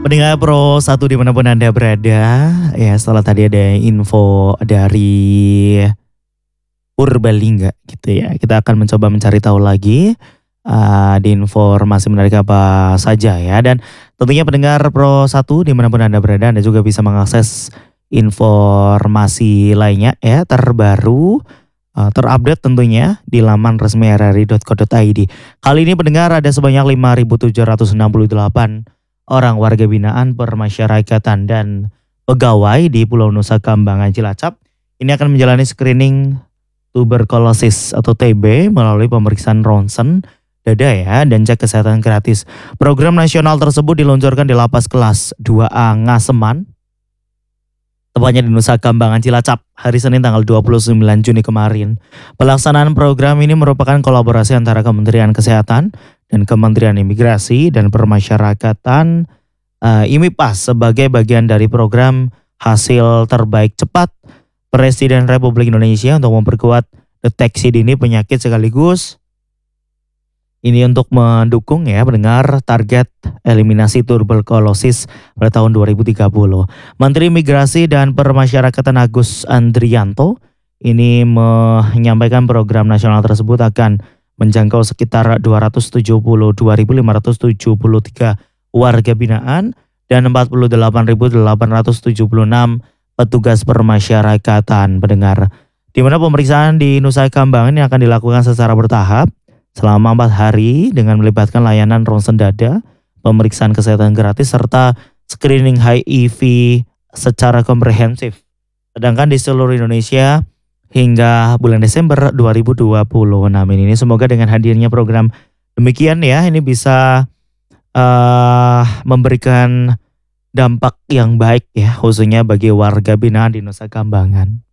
Pendengar Pro 1 dimanapun Anda berada, ya setelah tadi ada info dari Purbalingga gitu ya. Kita akan mencoba mencari tahu lagi di informasi menarik apa saja ya. Dan tentunya pendengar Pro 1 dimanapun Anda berada, Anda juga bisa mengakses informasi lainnya ya terbaru, terupdate tentunya di laman resmi rri.co.id. Kali ini pendengar ada sebanyak 5.768 orang warga binaan permasyarakatan dan pegawai di Pulau Nusa Kambangan Cilacap ini akan menjalani screening tuberkulosis atau TB melalui pemeriksaan ronsen dada ya dan cek kesehatan gratis. Program nasional tersebut diluncurkan di Lapas Kelas 2A Ngaseman, tepatnya di Nusa Kambangan Cilacap hari Senin tanggal 29 Juni kemarin. Pelaksanaan program ini merupakan kolaborasi antara Kementerian Kesehatan dan Kementerian Imigrasi dan Permasyarakatan IMIPAS sebagai bagian dari program hasil terbaik cepat Presiden Republik Indonesia untuk memperkuat deteksi dini penyakit sekaligus ini untuk mendukung ya mendengar target eliminasi tuberkulosis pada tahun 2030. Menteri Migrasi dan Permasyarakatan Agus Andrianto ini menyampaikan program nasional tersebut akan menjangkau sekitar 272.573 warga binaan dan 48.876 petugas permasyarakatan pendengar. Di mana pemeriksaan di Nusa Kambangan ini akan dilakukan secara bertahap selama 4 hari dengan melibatkan layanan ronsen dada, pemeriksaan kesehatan gratis serta screening HIV secara komprehensif. Sedangkan di seluruh Indonesia hingga bulan Desember 2026 ini semoga dengan hadirnya program demikian ya ini bisa memberikan dampak yang baik ya khususnya bagi warga binaan di Nusa Kambangan.